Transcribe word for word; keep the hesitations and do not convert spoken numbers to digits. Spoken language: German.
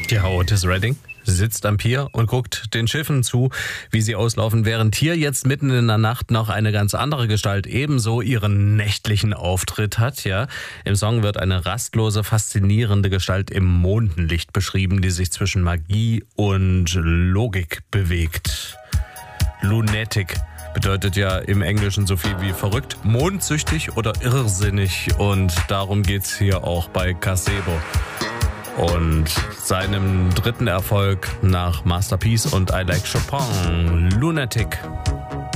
Ja, Otis Redding sitzt am Pier und guckt den Schiffen zu, wie sie auslaufen, während hier jetzt mitten in der Nacht noch eine ganz andere Gestalt ebenso ihren nächtlichen Auftritt hat. Ja, im Song wird eine rastlose, faszinierende Gestalt im Mondenlicht beschrieben, die sich zwischen Magie und Logik bewegt. Lunatic bedeutet ja im Englischen so viel wie verrückt, mondsüchtig oder irrsinnig, und darum geht's hier auch bei Casebo und seinem dritten Erfolg nach Masterpiece und I Like Chopin, Lunatic.